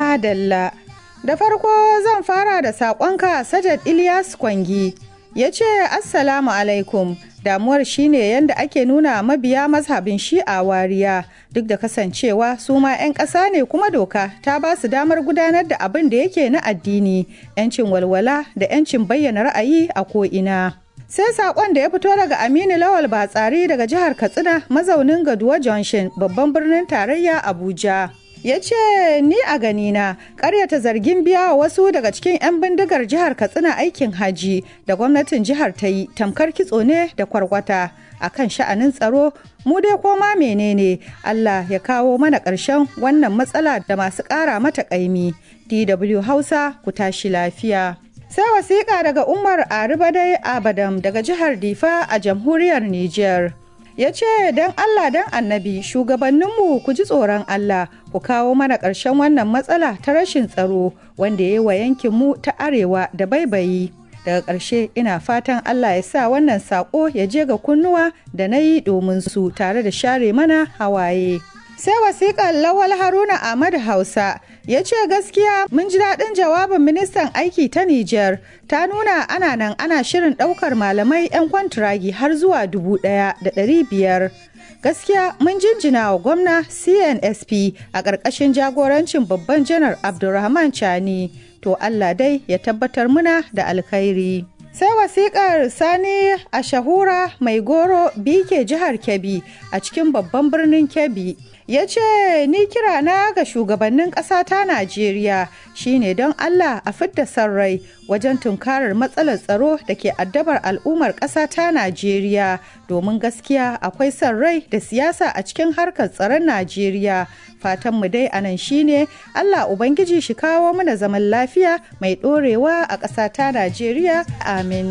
Madalla. Da farko zan fara da saƙonka Sajad Ilyas Kwangi. Ya ce, Assalamu alaikum. Damuwar shine yadda ake nuna mabiya mazhabin Shi'a wariya, duk da kasancewa su ma 'yan ƙasa ne kuma doka ta ba su damar gudanar da abin da yake na addini, 'yancin walwala da 'yancin bayyana ra'ayi a ko'ina. Sai saƙon da ya fito daga Aminu Lawal Batsari daga jihar Katsina, mazaunin Gaduwa Junction, babban birnin tarayya Abuja. Ya ce, ni a ganina ƙaryata zargin biya wa wasu daga cikin 'yan bindigar jihar Katsina aikin haji da gwamnatin jihar ta yi tamkar kitso ne da kwarkwata a kan sha'anin tsaro. Mu dai koma menene, Allah ya kawo mana ƙarshen wannan matsala da masu ƙara mata ƙaimi. DW Hausa, ku tashi lafiya. Sai wasiƙa daga Umar Aribadai Abadam daga jihar Difa a jamhuriyar Nijar. Ya ce, don Allah don annabi shugabanninmu ku ji tsoron Allah, ku kawo mana ƙarshen wannan matsala ta rashin tsaro wanda ya yi wa yankinmu ta arewa da baibayi. Daga ƙarshe ina fatan Allah ya sa wannan saƙo ya je ga kunnuwa da na yi domin su tare da share mana hawaye. Sai wasiƙar Lawal Haruna Ahmad Hausa ya ce gaskiya mun ji daɗin jawabin ministan aiki ta Nijar, ta nuna ana nan ana shirin ɗaukar malamai 'yan kwantiragi har zuwa 1,500. Gaskiya mun jinjina wa gwamna CNSP a ƙarƙashin jagorancin babban janar Abdulrahman Chani, to Allah dai ya tabbatar muna da alkhairi. Sai wasiƙar Sani a Shahura Mai Goro BK jihar Kebbi a cikin babban birnin Kebbi. Ya ce, ni kira na ga shugabannin ƙasa ta Najeriya shine don Allah a fidda son rai wajen tunkarar matsalar tsaro da ke addabar al'ummar ƙasa ta Najeriya, domin gaskiya akwai son rai da siyasa a cikin harkar tsaron Najeriya. Fatanmu dai a nan shine Allah Ubangiji shi kawo mana zaman lafiya mai ɗorewa a ƙasa ta Najeriya. Amin.